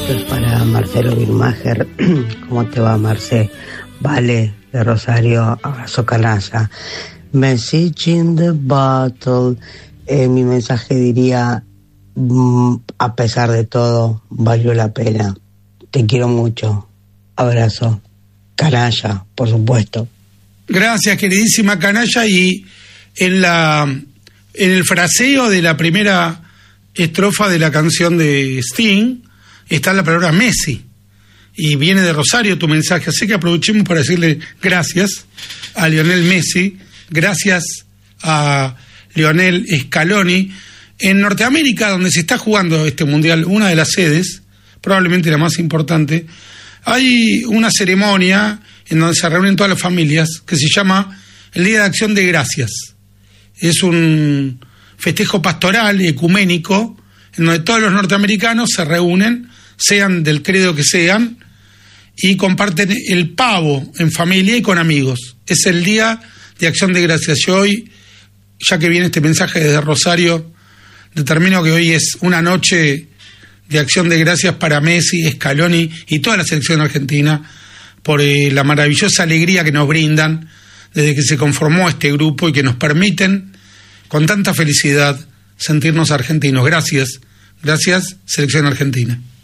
Esto es para Marcelo Birmacher. ¿Cómo te va, Marce? Vale, de Rosario, abrazo canalla. Message in the bottle. Mi mensaje diría, a pesar de todo, valió la pena. Te quiero mucho. Abrazo. Canalla, por supuesto. Gracias, queridísima canalla. Y en el fraseo de la primera estrofa de la canción de Sting está la palabra Messi. Y viene de Rosario tu mensaje. Así que aprovechemos para decirle gracias a Lionel Messi, gracias a Lionel Scaloni. En Norteamérica, donde se está jugando este mundial, una de las sedes, probablemente la más importante, hay una ceremonia en donde se reúnen todas las familias que se llama el Día de Acción de Gracias. Es un festejo pastoral y ecuménico en donde todos los norteamericanos se reúnen, sean del credo que sean, y comparten el pavo en familia y con amigos. Es el Día de Acción de Gracias. Yo hoy, ya que viene este mensaje desde Rosario, determino que hoy es una noche de acción de gracias para Messi, Scaloni y toda la selección argentina por la maravillosa alegría que nos brindan desde que se conformó este grupo y que nos permiten con tanta felicidad sentirnos argentinos. Gracias, gracias, selección argentina.